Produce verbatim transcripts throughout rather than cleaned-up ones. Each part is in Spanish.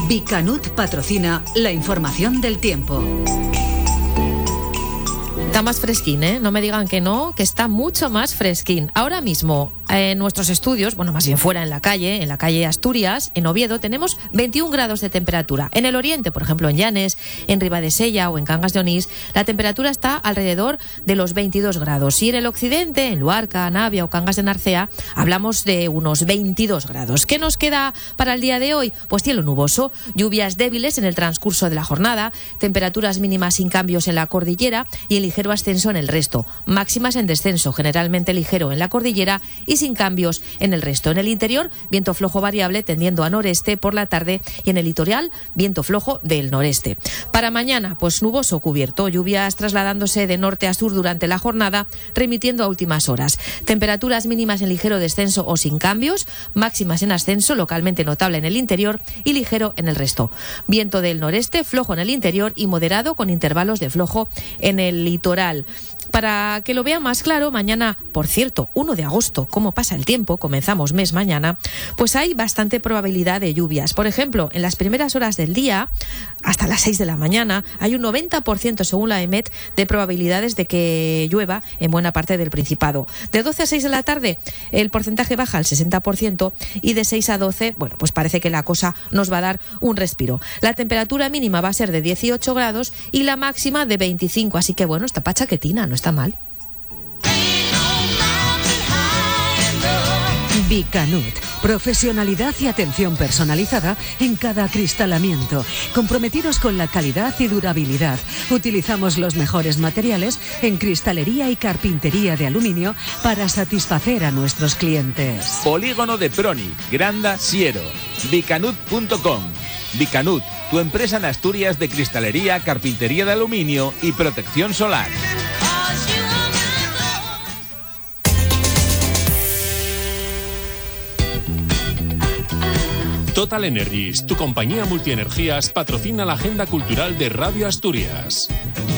Bicanut patrocina la información del tiempo. Está más fresquín, ¿eh? No me digan que no, que está mucho más fresquín. Ahora mismo, en nuestros estudios, bueno, más bien fuera en la calle, en la calle Asturias, en Oviedo, tenemos veintiún grados de temperatura. En el oriente, por ejemplo, en Llanes, en Ribadesella o en Cangas de Onís, la temperatura está alrededor de los veintidós grados. Y en el occidente, en Luarca, Navia o Cangas de Narcea, hablamos de unos veintidós grados. ¿Qué nos queda para el día de hoy? Pues cielo nuboso, lluvias débiles en el transcurso de la jornada, temperaturas mínimas sin cambios en la cordillera y el ligero ascenso en el resto, máximas en descenso, generalmente ligero en la cordillera y sin cambios en el resto. En el interior, viento flojo variable tendiendo a noreste por la tarde y en el litoral, viento flojo del noreste. Para mañana, pues nuboso cubierto, lluvias trasladándose de norte a sur durante la jornada, remitiendo a últimas horas. Temperaturas mínimas en ligero descenso o sin cambios, máximas en ascenso, localmente notable en el interior y ligero en el resto. Viento del noreste, flojo en el interior y moderado con intervalos de flojo en el litoral. Para que lo vean más claro, mañana, por cierto, uno de agosto, ¿cómo pasa el tiempo? Comenzamos mes mañana, pues hay bastante probabilidad de lluvias. Por ejemplo, en las primeras horas del día, hasta las seis de la mañana, hay un noventa por ciento, según la EMET, de probabilidades de que llueva en buena parte del Principado. De doce a seis de la tarde, el porcentaje baja al sesenta por ciento y de seis a doce, bueno, pues parece que la cosa nos va a dar un respiro. La temperatura mínima va a ser de dieciocho grados y la máxima de veinticinco, así que bueno, está pa' chaquetina, no está mal. Bicanut, profesionalidad y atención personalizada en cada acristalamiento, comprometidos con la calidad y durabilidad. Utilizamos los mejores materiales en cristalería y carpintería de aluminio para satisfacer a nuestros clientes. Polígono de Proni, Granda, Siero, bicanut punto com. Bicanut, tu empresa en Asturias de cristalería, carpintería de aluminio y protección solar. Total Energies, tu compañía multienergías, patrocina la agenda cultural de Radio Asturias.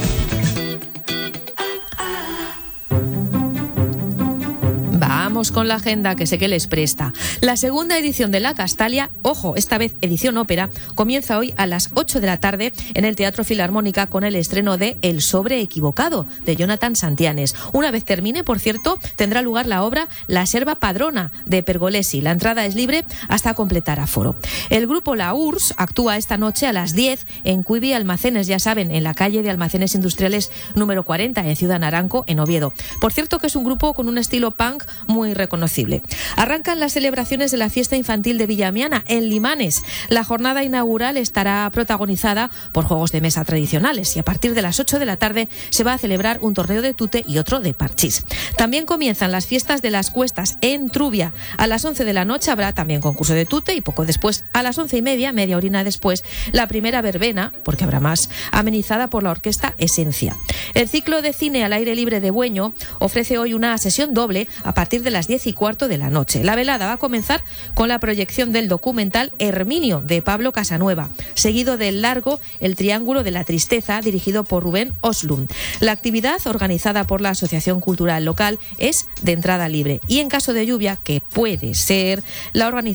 Vamos con la agenda que sé que les presta. La segunda edición de La Castalia, ojo, esta vez edición ópera, comienza hoy a las ocho de la tarde en el Teatro Filarmónica con el estreno de El sobre equivocado, de Jonathan Santianes. Una vez termine, por cierto, tendrá lugar la obra La serva padrona, de Pergolesi. La entrada es libre hasta completar aforo. El grupo La U R S S actúa esta noche a las diez en Cuivi Almacenes, ya saben, en la calle de Almacenes Industriales número cuarenta, en Ciudad Naranco, en Oviedo. Por cierto, que es un grupo con un estilo punk muy reconocible. Arrancan las celebraciones de la fiesta infantil de Villamiana en Limanes. La jornada inaugural estará protagonizada por juegos de mesa tradicionales y a partir de las ocho de la tarde se va a celebrar un torneo de tute y otro de parchís. También comienzan las fiestas de las Cuestas en Trubia. A las once de la noche habrá también concurso de tute y poco después, a las once y media, media horina después, la primera verbena, porque habrá más, amenizada por la orquesta Esencia. El ciclo de cine al aire libre de Bueño ofrece hoy una sesión doble a partir de las diez y cuarto de la noche. La velada va a comenzar con la proyección del documental Herminio, de Pablo Casanueva, seguido del largo El Triángulo de la Tristeza, dirigido por Rubén Oslund. La actividad, organizada por la Asociación Cultural Local, es de entrada libre y en caso de lluvia, que puede ser, la organización